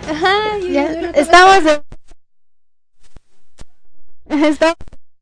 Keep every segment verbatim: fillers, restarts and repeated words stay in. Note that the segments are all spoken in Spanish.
Ay, Ya, ¿qué pasó? estamos de- estamos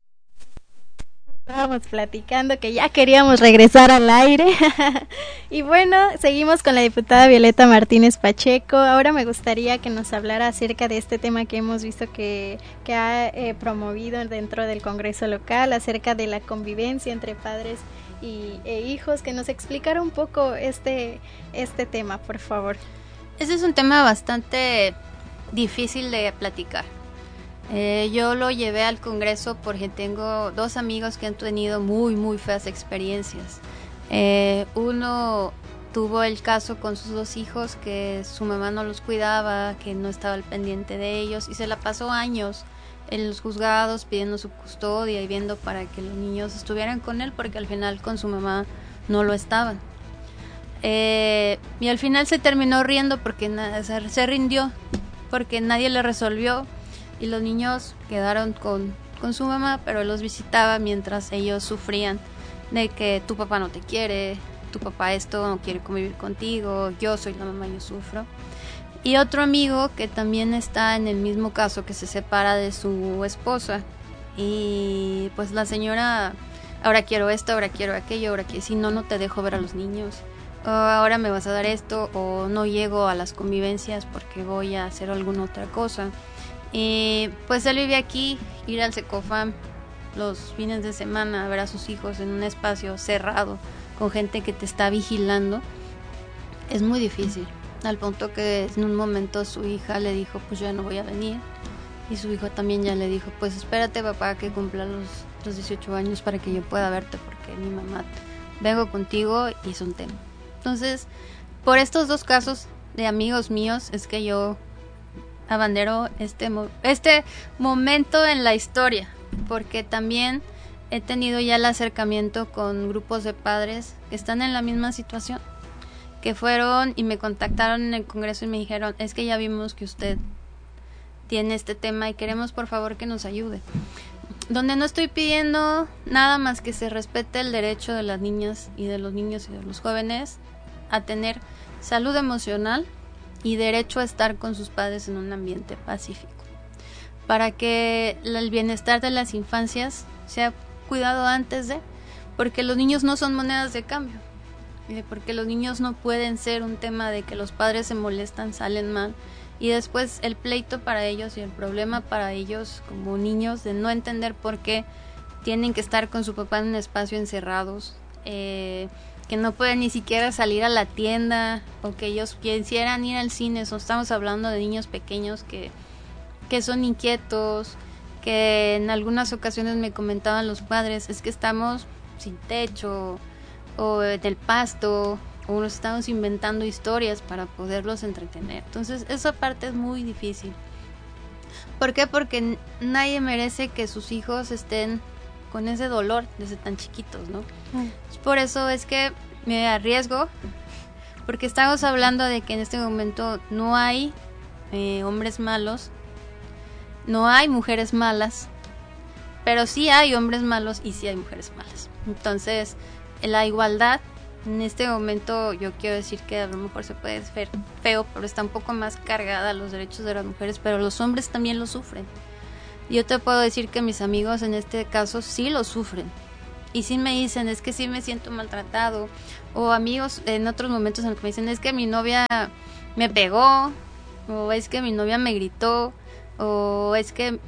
Estábamos platicando que ya queríamos regresar al aire. Y bueno, seguimos con la diputada Violeta Martínez Pacheco. Ahora me gustaría que nos hablara acerca de este tema que hemos visto que, que ha eh, promovido dentro del Congreso local, acerca de la convivencia entre padres y, e hijos, que nos explicara un poco este, este tema, por favor. Ese es un tema bastante difícil de platicar. Eh, yo lo llevé al Congreso porque tengo dos amigos que han tenido muy, muy feas experiencias. Eh, uno tuvo el caso con sus dos hijos, que su mamá no los cuidaba, que no estaba al pendiente de ellos, y se la pasó años en los juzgados pidiendo su custodia y viendo para que los niños estuvieran con él, porque al final con su mamá no lo estaban. Eh, y al final se terminó riendo porque na- se, se rindió, porque nadie le resolvió. Y los niños quedaron con, con su mamá, pero los visitaba mientras ellos sufrían de que tu papá no te quiere, tu papá esto no quiere convivir contigo, yo soy la mamá, yo sufro. Y otro amigo que también está en el mismo caso, que se separa de su esposa, y pues la señora, ahora quiero esto, ahora quiero aquello, ahora que si no, no te dejo ver a los niños, o ahora me vas a dar esto, o no llego a las convivencias porque voy a hacer alguna otra cosa. Y pues él vive aquí, ir al Secofam los fines de semana a ver a sus hijos en un espacio cerrado con gente que te está vigilando es muy difícil, al punto que en un momento su hija le dijo pues yo no voy a venir, y su hijo también ya le dijo pues espérate papá que cumpla los, los dieciocho años para que yo pueda verte, porque mi mamá vengo contigo y es un tema. Entonces por estos dos casos de amigos míos es que yo abandero este, mo- este momento en la historia, porque también he tenido ya el acercamiento con grupos de padres que están en la misma situación, que fueron y me contactaron en el Congreso y me dijeron, es que ya vimos que usted tiene este tema y queremos por favor que nos ayude. Donde no estoy pidiendo nada más que se respete el derecho de las niñas y de los niños y de los jóvenes a tener salud emocional y derecho a estar con sus padres en un ambiente pacífico, para que el bienestar de las infancias sea cuidado antes de, porque los niños no son monedas de cambio, porque los niños no pueden ser un tema de que los padres se molestan, salen mal, y después el pleito para ellos y el problema para ellos como niños de no entender por qué tienen que estar con su papá en un espacio encerrados, eh, que no pueden ni siquiera salir a la tienda, o que ellos quisieran ir al cine. So, estamos hablando de niños pequeños que, que son inquietos, que en algunas ocasiones me comentaban los padres, es que estamos sin techo, o del pasto, o nos estamos inventando historias para poderlos entretener. Entonces esa parte es muy difícil. ¿Por qué? Porque nadie merece que sus hijos estén con ese dolor desde tan chiquitos, ¿no? Mm. Por eso es que me arriesgo, porque estamos hablando de que en este momento no hay eh, hombres malos, no hay mujeres malas, pero sí hay hombres malos y sí hay mujeres malas. Entonces, la igualdad, en este momento yo quiero decir que a lo mejor se puede ver feo, pero está un poco más cargada los derechos de las mujeres, pero los hombres también lo sufren. Yo te puedo decir que mis amigos en este caso sí lo sufren, y sí me dicen, es que sí me siento maltratado, o amigos en otros momentos en los que me dicen, es que mi novia me pegó, o es que mi novia me gritó, o es que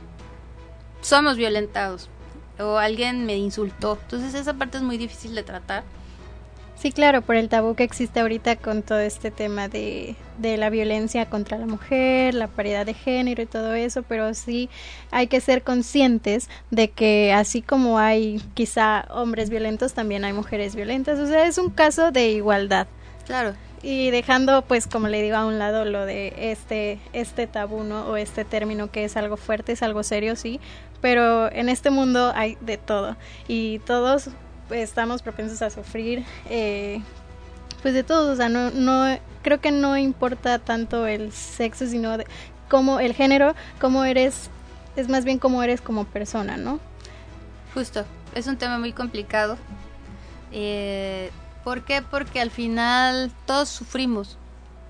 somos violentados, o alguien me insultó. Entonces esa parte es muy difícil de tratar. Sí, claro, por el tabú que existe ahorita con todo este tema de, de la violencia contra la mujer, la paridad de género y todo eso, pero sí hay que ser conscientes de que así como hay quizá hombres violentos, también hay mujeres violentas. O sea, es un caso de igualdad. Claro. Y dejando, pues, como le digo, a un lado lo de este este tabú, ¿no? O este término que es algo fuerte, es algo serio, sí, pero en este mundo hay de todo y todos estamos propensos a sufrir, eh, pues de todo, o sea, no, no, creo que no importa tanto el sexo, sino de cómo el género, cómo eres, es más bien cómo eres como persona, ¿no? Justo, es un tema muy complicado. Eh, ¿Por qué? Porque al final todos sufrimos,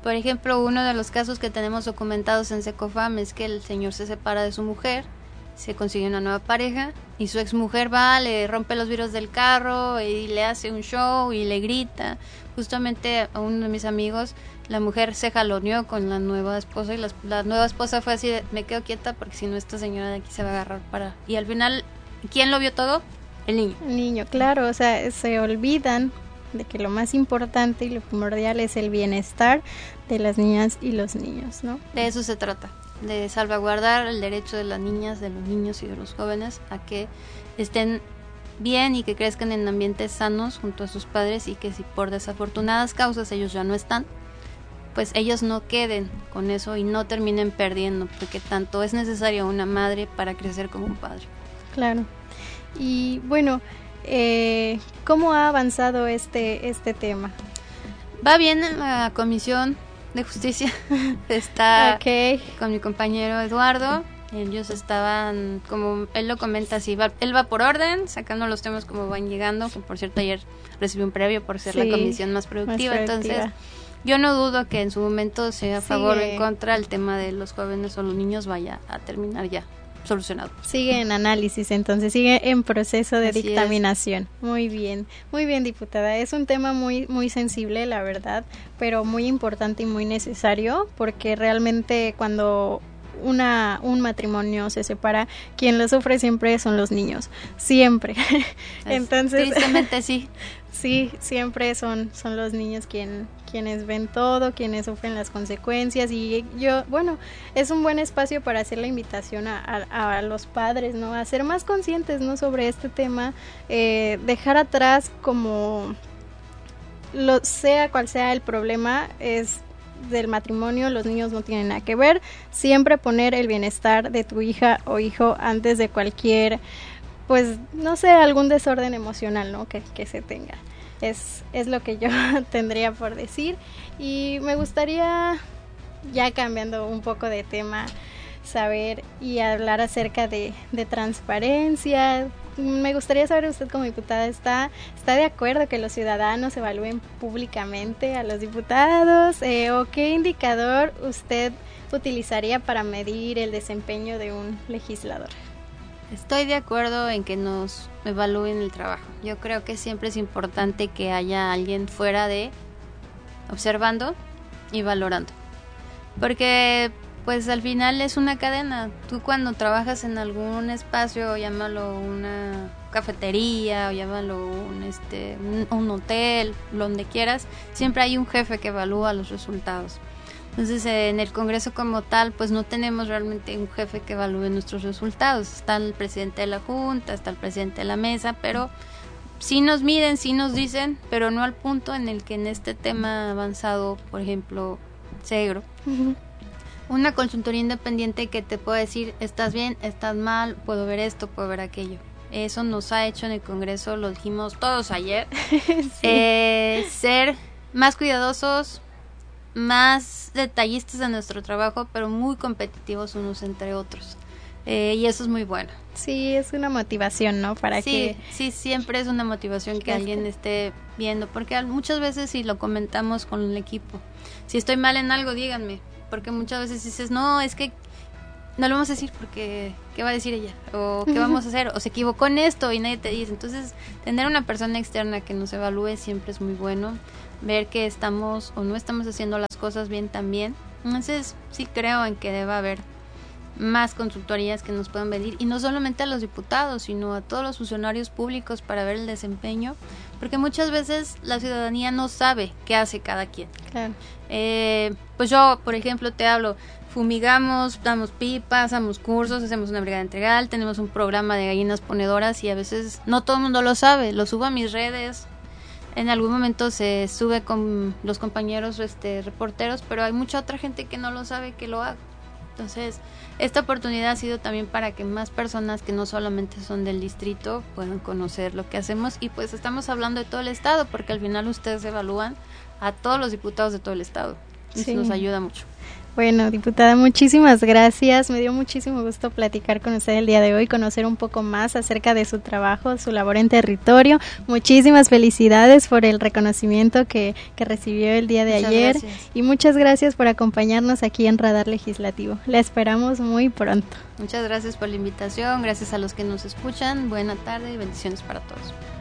Por ejemplo, uno de los casos que tenemos documentados en Secofam es que el señor se separa de su mujer, se consigue una nueva pareja y su exmujer va, le rompe los vidrios del carro y le hace un show y le grita. Justamente a uno de mis amigos, la mujer se jaloneó con la nueva esposa y la, la nueva esposa fue así de, me quedo quieta porque si no esta señora de aquí se va a agarrar para... Y al final, ¿quién lo vio todo? El niño. El niño, claro, o sea, se olvidan de que lo más importante y lo primordial es el bienestar de las niñas y los niños, ¿no? De eso se trata, de salvaguardar el derecho de las niñas, de los niños y de los jóvenes a que estén bien y que crezcan en ambientes sanos junto a sus padres y que si por desafortunadas causas ellos ya no están, pues ellos no queden con eso y no terminen perdiendo, porque tanto es necesaria una madre para crecer como un padre. Claro. Y bueno, eh, ¿cómo ha avanzado este este tema? Va bien en la Comisión de Justicia. Está okay. Con mi compañero Eduardo. Ellos estaban, como él lo comenta así, va, él va por orden, sacando los temas como van llegando, que por cierto ayer recibí un previo por ser sí, la comisión más productiva, más productiva. Entonces yo no dudo que en su momento sea a favor sí, o en contra el tema de los jóvenes o los niños vaya a terminar ya solucionado. Sigue en análisis, entonces sigue en proceso de Así dictaminación. Es. Muy bien, muy bien, diputada. Es un tema muy muy sensible, la verdad, pero muy importante y muy necesario, porque realmente cuando una un matrimonio se separa, quien lo sufre siempre son los niños, siempre. Entonces, tristemente sí. Sí, siempre son son los niños quien quienes ven todo, quienes sufren las consecuencias y yo, bueno, es un buen espacio para hacer la invitación a, a, a los padres, ¿no? A ser más conscientes, ¿no? Sobre este tema, eh, dejar atrás como lo sea cual sea el problema es del matrimonio, los niños no tienen nada que ver, siempre poner el bienestar de tu hija o hijo antes de cualquier, pues, no sé, algún desorden emocional, ¿no? Que, que se tenga. Es, es lo que yo tendría por decir y me gustaría, ya cambiando un poco de tema, saber y hablar acerca de, de transparencia. Me gustaría saber, usted como diputada, ¿está, está de acuerdo que los ciudadanos evalúen públicamente a los diputados? Eh, ¿O qué indicador usted utilizaría para medir el desempeño de un legislador? Estoy de acuerdo en que nos evalúen el trabajo. Yo creo que siempre es importante que haya alguien fuera de observando y valorando. Porque pues al final es una cadena. Tú cuando trabajas en algún espacio, llámalo una cafetería o llámalo un, este, un, un hotel, donde quieras, siempre hay un jefe que evalúa los resultados. Entonces, eh, en el Congreso como tal, pues no tenemos realmente un jefe que evalúe nuestros resultados. Está el presidente de la Junta, está el presidente de la mesa, pero sí nos miden, sí nos dicen, pero no al punto en el que en este tema avanzado, por ejemplo, Segro, uh-huh. Una consultoría independiente que te puede decir, estás bien, estás mal, puedo ver esto, puedo ver aquello. Eso nos ha hecho en el Congreso, lo dijimos todos ayer, sí. eh, ser más cuidadosos, más detallistas de nuestro trabajo, pero muy competitivos unos entre otros. Eh, y eso es muy bueno. Sí, es una motivación, ¿no? Para sí, que... Sí, siempre es una motivación que alguien esté viendo, porque muchas veces si lo comentamos con el equipo, si estoy mal en algo, díganme, porque muchas veces dices, no, es que no lo vamos a decir porque ¿qué va a decir ella? O ¿qué vamos a hacer? O se equivocó en esto y nadie te dice. Entonces, tener una persona externa que nos evalúe siempre es muy bueno. Ver que estamos o no estamos haciendo las cosas bien también. Entonces, sí creo en que debe haber más consultorías que nos puedan venir, y no solamente a los diputados, sino a todos los funcionarios públicos para ver el desempeño, porque muchas veces la ciudadanía no sabe qué hace cada quien. Claro. Eh, pues yo, por ejemplo, te hablo, fumigamos, damos pipas, damos cursos, hacemos una brigada integral, tenemos un programa de gallinas ponedoras y a veces no todo el mundo lo sabe, lo subo a mis redes. En algún momento se sube con los compañeros este, reporteros, pero hay mucha otra gente que no lo sabe que lo haga. Entonces, esta oportunidad ha sido también para que más personas que no solamente son del distrito puedan conocer lo que hacemos, y pues estamos hablando de todo el estado, porque al final ustedes evalúan a todos los diputados de todo el estado. Eso sí nos ayuda mucho. Bueno, diputada, muchísimas gracias. Me dio muchísimo gusto platicar con usted el día de hoy, conocer un poco más acerca de su trabajo, su labor en territorio. Muchísimas felicidades por el reconocimiento que, que recibió el día de muchas ayer. Gracias. Y muchas gracias por acompañarnos aquí en Radar Legislativo. La esperamos muy pronto. Muchas gracias por la invitación, gracias a los que nos escuchan. Buena tarde y bendiciones para todos.